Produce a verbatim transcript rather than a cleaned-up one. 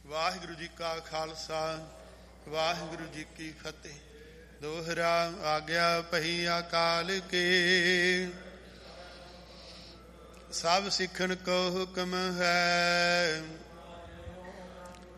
ਵਾਹਿਗੁਰੂ ਜੀ ਕਾ ਖਾਲਸਾ, ਵਾਹਿਗੁਰੂ ਜੀ ਕੀ ਫਤਿਹ। ਦੋਹਰਾ ਆਗਿਆ ਪਹੀ ਅਕਾਲ ਕੀ, ਸਭ ਸਿੱਖਣ ਕੋ ਹੁਕਮ ਹੈ।